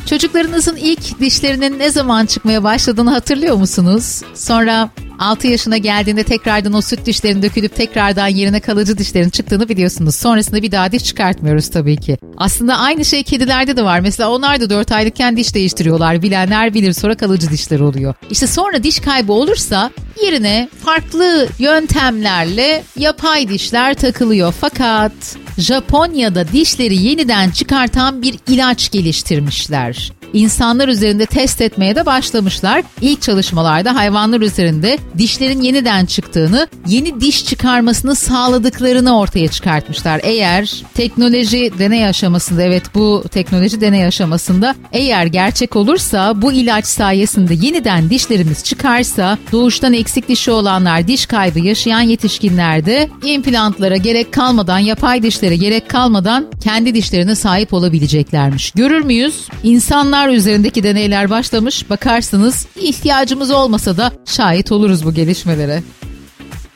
Çocuklarınızın ilk dişlerinin ne zaman çıkmaya başladığını hatırlıyor musunuz? Sonra 6 yaşına geldiğinde tekrardan o süt dişlerin dökülüp tekrardan yerine kalıcı dişlerin çıktığını biliyorsunuz. Sonrasında bir daha diş çıkartmıyoruz tabii ki. Aslında aynı şey kedilerde de var. Mesela onlar da 4 aylıkken diş değiştiriyorlar. Bilenler bilir, sonra kalıcı dişler oluyor. İşte sonra diş kaybı olursa yerine farklı yöntemlerle yapay dişler takılıyor. Fakat Japonya'da dişleri yeniden çıkartan bir ilaç geliştirmişler. İnsanlar üzerinde test etmeye de başlamışlar. İlk çalışmalarda hayvanlar üzerinde dişlerin yeniden çıktığını, yeni diş çıkarmasını sağladıklarını ortaya çıkartmışlar. Eğer teknoloji deney aşamasında, evet bu teknoloji deney aşamasında eğer gerçek olursa, bu ilaç sayesinde yeniden dişlerimiz çıkarsa, doğuştan eksik dişi olanlar, diş kaybı yaşayan yetişkinlerde implantlara gerek kalmadan, yapay dişlere gerek kalmadan kendi dişlerine sahip olabileceklermiş. Görür müyüz? İnsanlar üzerindeki deneyler başlamış. Bakarsınız ihtiyacımız olmasa da şahit oluruz bu gelişmelere.